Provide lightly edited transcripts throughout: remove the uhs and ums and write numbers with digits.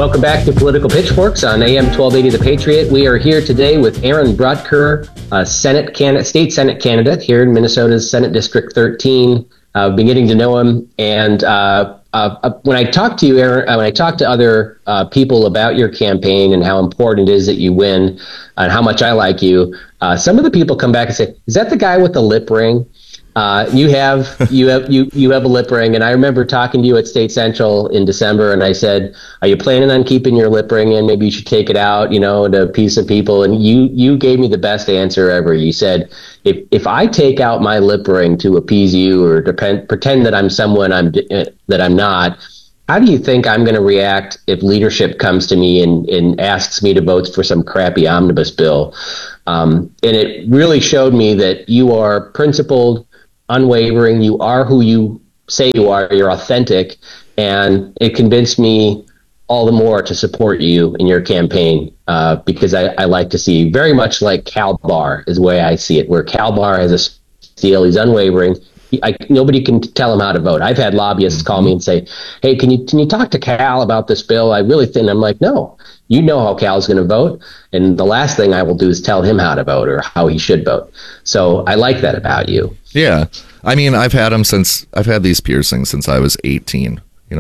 Welcome back to Political Pitchforks on AM 1280 The Patriot. We are here today with Aaron Brutker, state Senate candidate here in Minnesota's Senate District 13. I've been getting to know him, and when I talk to you, Aaron, when I talk to other people about your campaign and how important it is that you win and how much I like you, some of the people come back and say, "Is that the guy with the lip ring?" You have a lip ring, and I remember talking to you at State Central in December, and I said, "Are you planning on keeping your lip ring in? Maybe you should take it out, to appease some people." And you gave me the best answer ever. You said, "If I take out my lip ring to appease you or to pretend that I'm someone that I'm not, how do you think I'm going to react if leadership comes to me and asks me to vote for some crappy omnibus bill?" And it really showed me that you are principled, unwavering. You are who you say you are. You're authentic, and it convinced me all the more to support you in your campaign because I like to see, very much like Cal Barr is the way I see it, where Cal Barr has a steel. He's unwavering. Nobody can tell him how to vote. I've had lobbyists call me and say, "Hey, can you talk to Cal about this bill? I really think." I'm like, "No, you know how Cal's going to vote, and the last thing I will do is tell him how to vote or how he should vote." So I like that about you. Yeah, I mean, I've had these piercings since I was 18.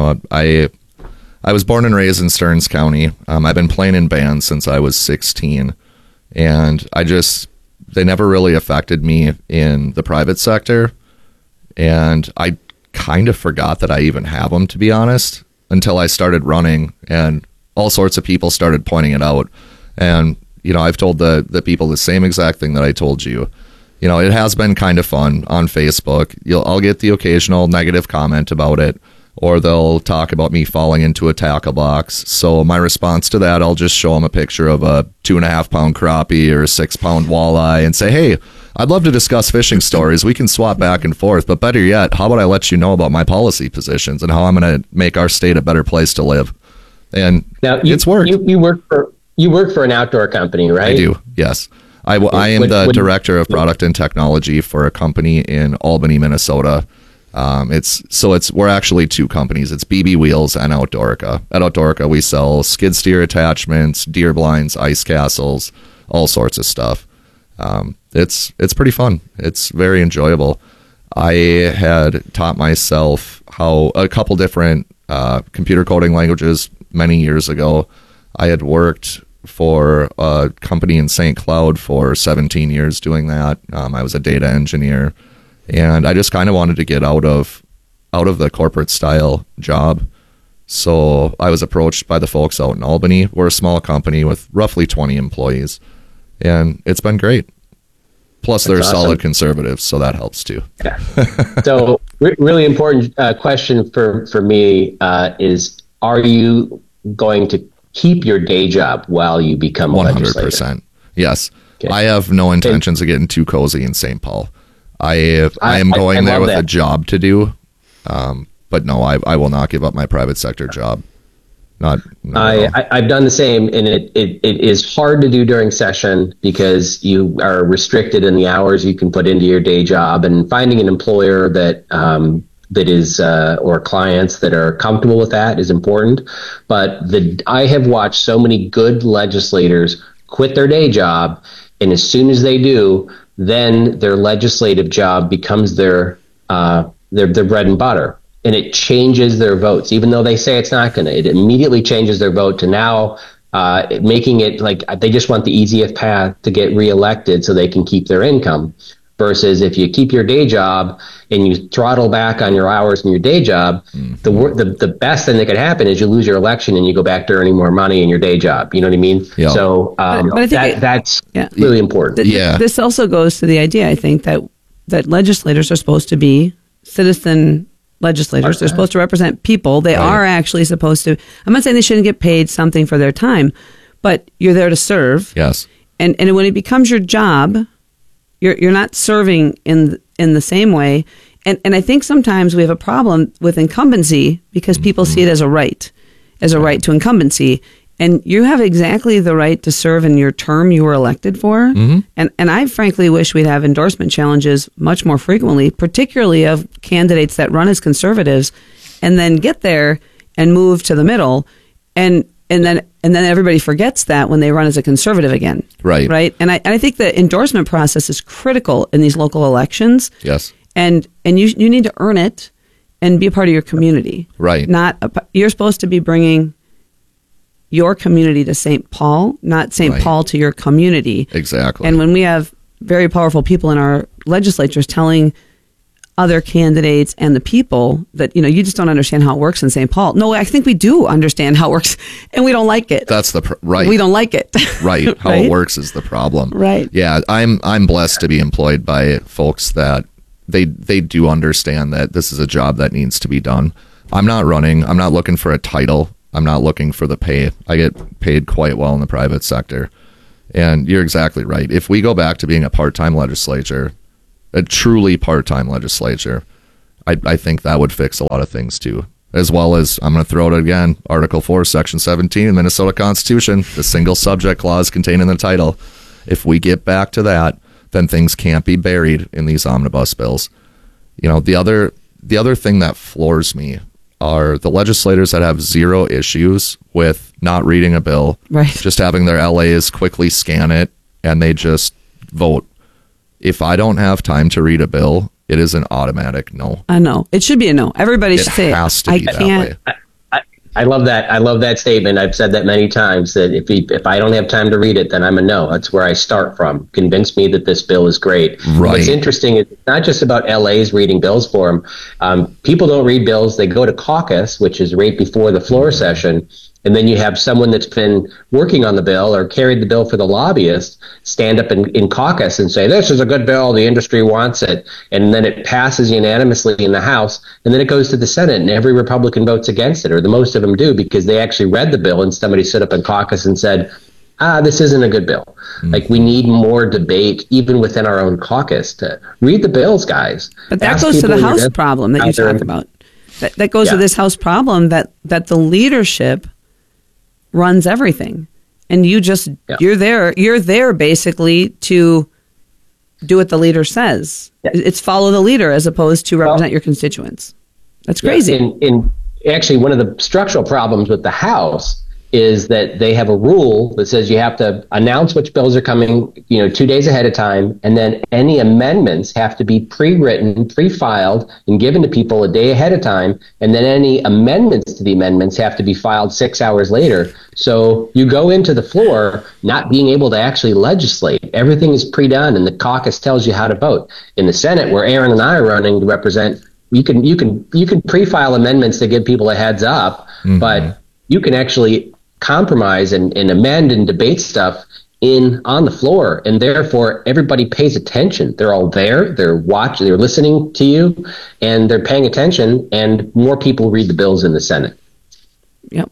I was born and raised in Stearns County. I've been playing in bands since I was 16, and they never really affected me in the private sector. And I kind of forgot that I even have them, to be honest, until I started running and all sorts of people started pointing it out. And, I've told the people the same exact thing that I told you. It has been kind of fun on Facebook. I'll get the occasional negative comment about it, or they'll talk about me falling into a tackle box. So my response to that, I'll just show them a picture of a 2.5 pound crappie or a 6 pound walleye and say, "Hey, I'd love to discuss fishing stories. We can swap back and forth. But better yet, how about I let you know about my policy positions and how I'm going to make our state a better place to live?" And now it's worked. You work for an outdoor company, right? I do, yes. I am the director of product and technology for a company in Albany, Minnesota. We're actually two companies. It's BB Wheels and Outdoorica. At Outdoorica, we sell skid steer attachments, deer blinds, ice castles, all sorts of stuff. It's pretty fun. It's very enjoyable. I had taught myself how a couple different computer coding languages many years ago. I had worked for a company in St. Cloud for 17 years doing that. I was a data engineer, and I just kind of wanted to get out of the corporate style job. So I was approached by the folks out in Albany. We're a small company with roughly 20 employees, and it's been great. Plus, they're awesome. Solid conservatives, so that helps too. Yeah. So, really important question for me is: are you going to keep your day job while you become a legislator? 100%. Yes. Okay. I have no intentions of getting too cozy in St. Paul. I am going there with a job to do, but no, I will not give up my private sector job. I've done the same, and it is hard to do during session because you are restricted in the hours you can put into your day job, and finding an employer that is or clients that are comfortable with that is important. But I have watched so many good legislators quit their day job, and as soon as they do, then their legislative job becomes their bread and butter. And it changes their votes, even though they say it's not going to. It immediately changes their vote to now making it like they just want the easiest path to get reelected so they can keep their income. Versus if you keep your day job and you throttle back on your hours in your day job, the best thing that could happen is you lose your election and you go back to earning more money in your day job. You know what I mean? Yeah. So but I think that's really important. This also goes to the idea, I think, that legislators are supposed to be citizen legislators. They're supposed to represent people. They are actually supposed to. I'm not saying they shouldn't get paid something for their time, but you're there to serve. Yes. And when it becomes your job, you're not serving in the same way. And I think sometimes we have a problem with incumbency because people see it as a right to incumbency. And you have exactly the right to serve in your term you were elected for. Mm-hmm. And I frankly wish we'd have endorsement challenges much more frequently, particularly of candidates that run as conservatives and then get there and move to the middle. And and then everybody forgets that when they run as a conservative again. Right. And I think the endorsement process is critical in these local elections. Yes. And you need to earn it and be a part of your community. Right. You're supposed to be bringing your community to St. Paul, not St. Paul to your community. Exactly. And when we have very powerful people in our legislatures telling other candidates and the people that, you just don't understand how it works in St. Paul. No, I think we do understand how it works, and we don't like it. That's right. We don't like it. Right. How it works is the problem. Right. Yeah, I'm blessed to be employed by folks that they do understand that this is a job that needs to be done. I'm not running. I'm not looking for a title. I'm not looking for the pay. I get paid quite well in the private sector. And you're exactly right. If we go back to being a part-time legislature, a truly part-time legislature, I think that would fix a lot of things too. As well as, I'm going to throw it again, Article 4, Section 17, Minnesota Constitution, the single subject clause contained in the title. If we get back to that, then things can't be buried in these omnibus bills. The other thing that floors me are the legislators that have zero issues with not reading a bill, just having their LAs quickly scan it, and they just vote. If I don't have time to read a bill, it is an automatic no. I know. It should be a no. Everybody should say it. Has to be that way. I love that. I love that statement. I've said that many times, that if I don't have time to read it, then I'm a no. That's where I start from. Convince me that this bill is great. Right. What's interesting is it's not just about LA's reading bills for them. People don't read bills. They go to caucus, which is right before the floor session. And then you have someone that's been working on the bill or carried the bill for the lobbyist stand up in caucus and say, this is a good bill, the industry wants it. And then it passes unanimously in the House, and then it goes to the Senate, and every Republican votes against it, or the most of them do, because they actually read the bill and somebody stood up in caucus and said, this isn't a good bill. Mm-hmm. Like, we need more debate, even within our own caucus, to read the bills, guys. But that goes to the House problem that you talked about. That goes to this House problem that the leadership runs everything, and you're there basically to do what the leader says. It's follow the leader as opposed to represent your constituents. That's crazy. In actually, one of the structural problems with the House is that they have a rule that says you have to announce which bills are coming, 2 days ahead of time, and then any amendments have to be pre-written, pre-filed, and given to people a day ahead of time, and then any amendments to the amendments have to be filed 6 hours later. So you go into the floor not being able to actually legislate. Everything is pre-done, and the caucus tells you how to vote. In the Senate, where Aaron and I are running to represent, you can pre-file amendments to give people a heads up, but you can actually compromise and amend and debate stuff on the floor, and therefore everybody pays attention. They're all there, they're watching, they're listening to you, and they're paying attention, and more people read the bills in the Senate. Yep.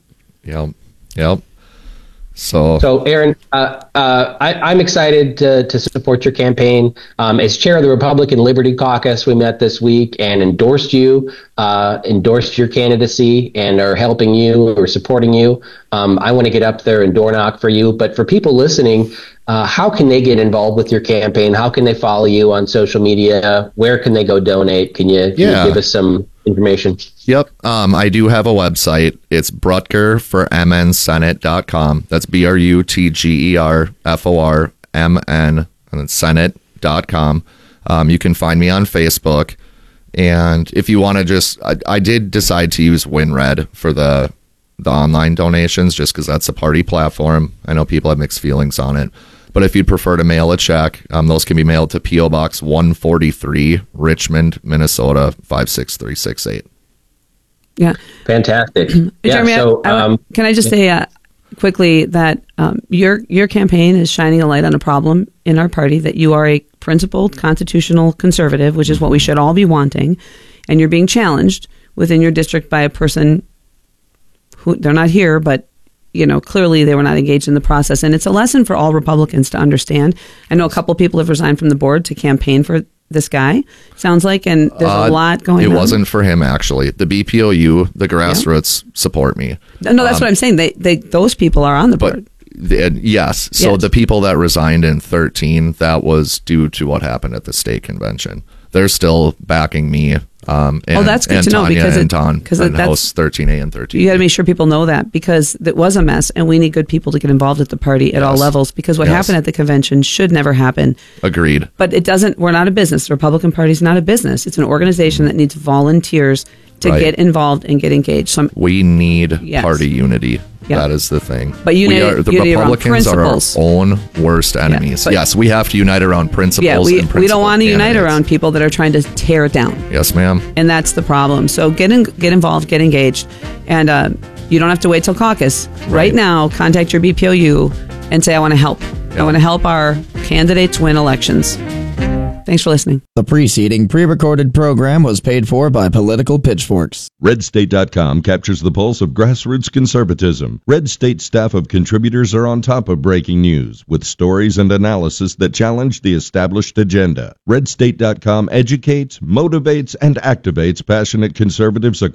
So Aaron, I'm excited to support your campaign. As chair of the Republican Liberty Caucus, we met this week and endorsed your candidacy and are helping you or supporting you. I want to get up there and door knock for you. But for people listening, how can they get involved with your campaign? How can they follow you on social media? Where can they go donate? Can you give us some information? Yep. I do have a website. It's brutgerformnsenate.com. That's BRUTGERFORMN and then senate.com. You can find me on Facebook. And if you want to I did decide to use WinRed for the online donations just because that's a party platform. I know people have mixed feelings on it. But if you'd prefer to mail a check, those can be mailed to P.O. Box 143, Richmond, Minnesota, 56368. Yeah. Fantastic. Jeremy, can I just say quickly that your campaign is shining a light on a problem in our party, that you are a principled constitutional conservative, which is what we should all be wanting, and you're being challenged within your district by a person who, they're not here, but clearly they were not engaged in the process. And it's a lesson for all Republicans to understand. I know a couple of people have resigned from the board to campaign for this guy, sounds like, and there's a lot going on. It wasn't for him, actually. The BPOU, the grassroots, support me. No, that's what I'm saying. Those people are on the board. Yes. So the people that resigned in 2013, that was due to what happened at the state convention. they're still backing me. And, that's good and to know, Tanya because and Don on that's House 13A and 13B. You got to make sure people know that, because it was a mess, and we need good people to get involved at the party at all levels, because what happened at the convention should never happen. Agreed. But it doesn't. We're not a business. The Republican Party is not a business. It's an organization that needs volunteers to get involved and get engaged. So we need party unity. Yeah. That is the thing. But the Republicans are our own worst enemies. Yes, we have to unite around principles. We don't want to unite around people that are trying to tear it down. Yes, ma'am. And that's the problem. So get involved, get engaged, and you don't have to wait till caucus. Right now, contact your BPOU and say, I want to help. I want to help our candidates win elections. Thanks for listening. The preceding pre-recorded program was paid for by Political Pitchforks. RedState.com captures the pulse of grassroots conservatism. Red State staff of contributors are on top of breaking news with stories and analysis that challenge the established agenda. RedState.com educates, motivates, and activates passionate conservatives across